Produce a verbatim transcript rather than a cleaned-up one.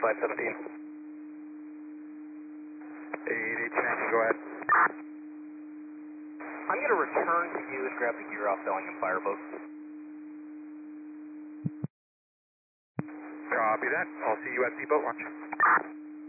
five seventeen. eight eighteen nineteen, go ahead. I'm going to return to you and grab the gear off Bellingham Fireboat. Copy that. I'll see you at the boat launch.